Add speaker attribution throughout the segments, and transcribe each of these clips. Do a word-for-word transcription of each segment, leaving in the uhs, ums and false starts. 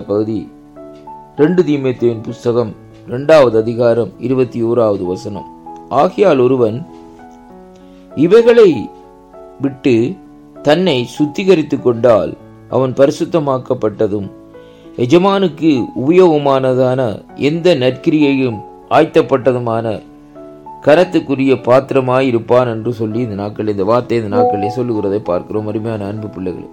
Speaker 1: பகுதி ரெண்டு தீமோத்தேயுவின் புஸ்தகம் இரண்டாவது அதிகாரம் இருபத்தி ஓராவது வசனம். ஆகையால் ஒருவன் இவைகளை விட்டு தன்னை சுத்திகரித்துக் கொண்டால் அவன் பரிசுத்தமாக்கப்பட்டதும் எஜமானுக்கு உபயோகமானதான எந்த நற்கிரியையும் ஆய்த்தப்பட்டதுமான கரத்துக்குரிய பாத்திரமாயிருப்பான் என்று சொல்லி இந்த நாட்கள் இந்த வார்த்தை இந்த நாட்களே சொல்லுகிறதை பார்க்கிறோம். அருமையான அன்பு பிள்ளைகளே,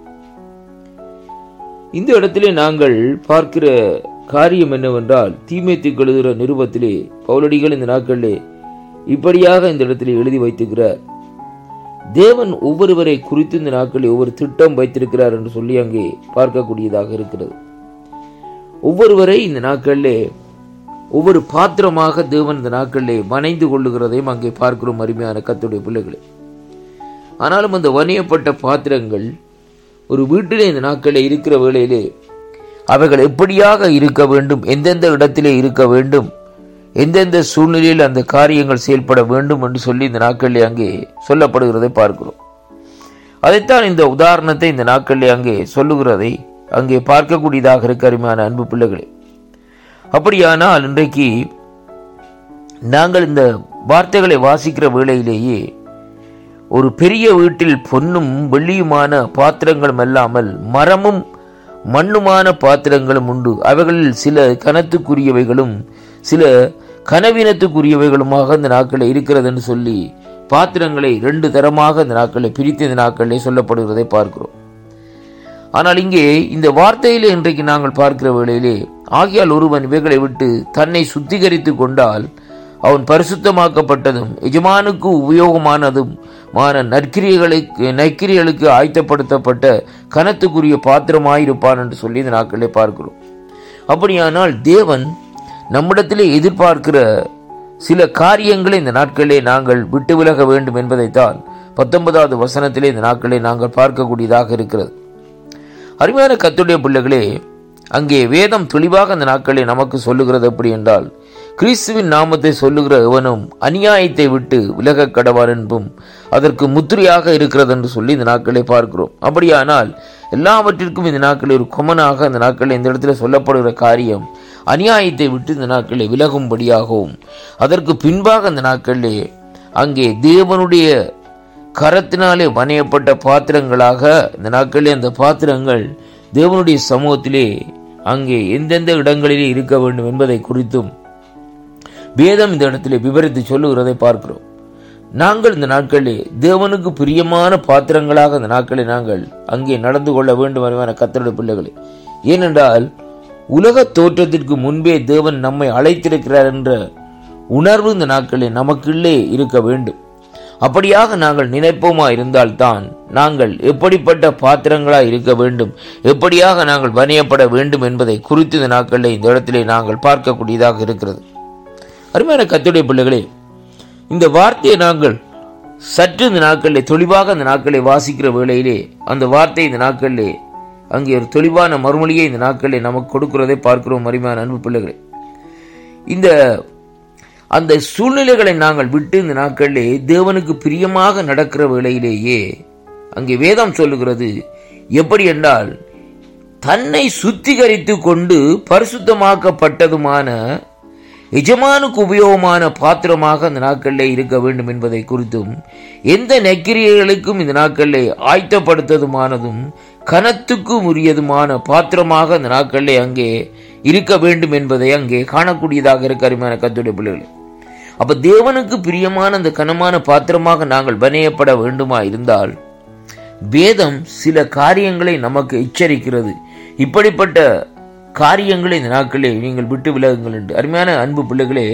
Speaker 1: இந்த இடத்திலே நாங்கள் பார்க்கிற காரியம் என்னவென்றால், தீமோத்தேயுவுக்கு எழுதுகிற நிருபத்திலே பவுலடிகள் இந்த நாட்களிலே இப்படியாக இந்த இடத்திலே எழுதி வைத்திருக்கிறார். தேவன் ஒவ்வொருவரை குறித்து இந்த நாட்களில் ஒவ்வொரு திட்டம் வைத்திருக்கிறார் என்று சொல்லி அங்கே பார்க்கக்கூடியதாக இருக்கிறது. ஒவ்வொருவரை இந்த நாட்களிலே ஒவ்வொரு பாத்திரமாக தேவன் இந்த நாட்களிலே வணைந்து கொள்ளுகிறதையும் அங்கே பார்க்கிறோம். அருமையான கர்த்தருடைய பிள்ளைகளே, ஆனாலும் அந்த வணையப்பட்ட பாத்திரங்கள் ஒரு வீட்டிலே இந்த நாட்களில் இருக்கிற வேளையிலே அவைகள் எப்படியாக இருக்க வேண்டும், எந்தெந்த இடத்திலே இருக்க வேண்டும், எந்தெந்த சூழ்நிலையில் அந்த காரியங்கள் செயல்பட வேண்டும் என்று சொல்லி இந்த நாட்களிலே அங்கே சொல்லப்படுகிறதை பார்க்கிறோம். அதைத்தான் இந்த உதாரணத்தை இந்த நாட்களிலே அங்கே சொல்லுகிறதை அங்கே பார்க்கக்கூடியதாக இருக்க அருமையான அன்பு பிள்ளைகளே. அப்படியானால் இன்றைக்கு நாங்கள் இந்த வார்த்தைகளை வாசிக்கிற வேளையிலேயே ஒரு பெரிய வீட்டில் பொன்னும் வெள்ளியுமான பாத்திரங்களும் அல்லாமல் மரமும் மண்ணுமான பாத்திரங்களும் உண்டு. அவைகளில் சில கனத்துக்குரியவைகளும் சில கனவீனத்துக்குரியவைகளுமாக இந்த நாட்களில் இருக்கிறது என்று சொல்லி பாத்திரங்களை ரெண்டு தரமாக இந்த நாட்களில் பிரித்து இந்த நாட்களிலே சொல்லப்படுகிறதை பார்க்கிறோம். ஆனால் இங்கே இந்த வார்த்தையிலே இன்றைக்கு நாங்கள் பார்க்கிற வேளையிலே, ஆகையால் ஒருவன் இவைகளை விட்டு தன்னை சுத்திகரித்து கொண்டால் அவன் பரிசுத்தமாக்கப்பட்டதும் எஜமானுக்கு உபயோகமானதும் மான நற்கிரியர்களுக்கு நற்கிரியர்களுக்கு ஆயத்தப்படுத்தப்பட்ட கனத்துக்குரிய பாத்திரமாயிருப்பான் என்று சொல்லி இந்த நாட்களிலே பார்க்கிறோம். அப்படியானால் தேவன் நம்மிடத்திலே எதிர்பார்க்கிற சில காரியங்களை இந்த நாட்களிலே நாங்கள் விட்டு விலக வேண்டும் என்பதைத்தான் பத்தொன்பதாவது வசனத்திலே இந்த நாட்களிலே நாங்கள் பார்க்கக்கூடியதாக இருக்கிறது. அருமையான கர்த்தருடைய பிள்ளைகளே, அங்கே வேதம் தெளிவாக அந்த நாட்களிலே நமக்கு சொல்லுகிறது எப்படி என்றால், கிறிஸ்துவின் நாமத்தை சொல்லுகிற எவனும் அநியாயத்தை விட்டு விலக கடவான் என்பும் அதற்கு முத்திரையாக இருக்கிறது என்று சொல்லி இந்த நாட்களை பார்க்கிறோம். அப்படியானால் எல்லாவற்றிற்கும் இந்த நாட்களில் ஒரு கொமனாக இந்த நாட்களில் இந்த இடத்துல சொல்லப்படுகிற காரியம் அநியாயத்தை விட்டு இந்த நாட்களில் விலகும்படியாகவும் அதற்கு பின்பாக இந்த நாட்களிலே அங்கே தேவனுடைய கரத்தினாலே வணையப்பட்ட பாத்திரங்களாக இந்த நாட்களிலே அந்த பாத்திரங்கள் தேவனுடைய சமூகத்திலே அங்கே எந்தெந்த இடங்களிலே இருக்க வேண்டும் என்பதை குறித்தும் வேதம் இந்த இடத்திலே விவரித்து சொல்லுகிறதை பார்க்கிறோம். நாங்கள் இந்த நாட்களிலே தேவனுக்கு பிரியமான பாத்திரங்களாக இந்த நாட்களை நாங்கள் அங்கே நடந்து கொள்ள வேண்டும் அறிவான கர்த்தருடைய பிள்ளைகளே. ஏனென்றால் உலக தோற்றத்திற்கு முன்பே தேவன் நம்மை அழைத்திருக்கிறார் என்ற உணர்வு இந்த நாட்களில் நமக்குள்ளே இருக்க வேண்டும். அப்படியாக நாங்கள் நினைப்போமா இருந்தால்தான் நாங்கள் எப்படிப்பட்ட பாத்திரங்களாக இருக்க வேண்டும், எப்படியாக நாங்கள் வணையப்பட வேண்டும் என்பதை குறித்து இந்த நாட்களில் இந்த இடத்திலே நாங்கள் பார்க்கக்கூடியதாக இருக்கிறது. அருமையான கர்த்தருடைய பிள்ளைகளே, இந்த வார்த்தையை நாங்கள் சற்று இந்த நாட்களிலே தெளிவாக இந்த நாட்களை வாசிக்கிற வேளையிலே அந்த வார்த்தை இந்த நாட்களிலே அங்கே ஒரு தெளிவான மறுமொழியை இந்த நாட்களிலே நமக்கு கொடுக்கிறதை பார்க்கிறோம். அருமையான அன்பு பிள்ளைகளே, இந்த அந்த சூழ்நிலைகளை நாங்கள் விட்டு இந்த நாட்களிலே தேவனுக்கு பிரியமாக நடக்கிற வேளையிலேயே அங்கே வேதம் சொல்லுகிறது எப்படி என்றால், தன்னை சுத்திகரித்து கொண்டு பரிசுத்தமாக்கப்பட்டதுமான எஜமானுக்கு உபயோகமான பாத்திரமாக இந்த நாட்களிலே இருக்க வேண்டும் என்பதை குறித்தும் எந்த நற்கிரியைகளுக்கும் இந்த நாட்களிலே ஆயத்தப்படுத்ததுமானதும் கனத்துக்கும் உரியதுமான பாத்திரமாக இந்த நாட்களிலே அங்கே இருக்க வேண்டும் என்பதை அங்கே காணக்கூடியதாக இருக்க அருமையான கர்த்தருடைய பிள்ளைகளே. அப்ப தேவனுக்கு பிரியமான அந்த கனமான பாத்திரமாக நாங்கள் வணையப்பட வேண்டுமா இருந்தால் வேதம் சில காரியங்களை நமக்கு எச்சரிக்கிறது. இப்படிப்பட்ட காரியங்களை இந்த நாட்களே நீங்கள் விட்டு விலகுங்கள் என்று. அருமையான அன்பு பிள்ளைகளே,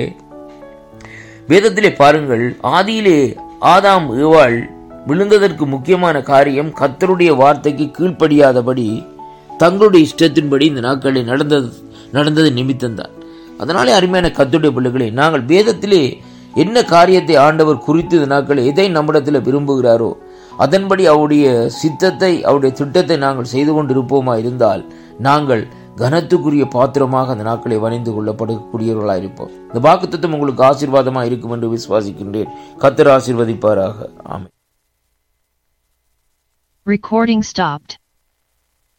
Speaker 1: வேதத்திலே பாருங்கள், ஆதியிலே ஆதாம் ஏவாள் விழுந்ததற்கு முக்கியமான காரியம் கர்த்தருடைய வார்த்தைக்கு கீழ்ப்படியாதபடி தங்களுடைய இஷ்டத்தின்படி இந்த நாட்களில் நடந்தது நடந்தது நிமித்தம்தான். அதனாலே அருமையான கர்த்தருடைய பிள்ளைகளே, நாங்கள் வேதத்திலே என்ன காரியத்தை ஆண்டவர் குறித்து இந்த நாட்களில் எதை நம்மிடத்தில் விரும்புகிறாரோ அதன்படி அவருடைய சித்தத்தை அவருடைய திட்டத்தை நாங்கள் செய்து கொண்டிருப்போமா இருந்தால் நாங்கள் கனத்துக்குரிய பாத்திரமாக அந்த நாட்களை வணைந்து கொள்ளப்படக்கூடியவர்களாக இருப்போம். இந்த வாக்குத்தத்தம் உங்களுக்கு ஆசீர்வாதமாக இருக்கும் என்று விசுவாசிக்கின்றேன். கர்த்தர் ஆசீர்வதிப்பாராக. ஆமென்.
Speaker 2: Recording stopped.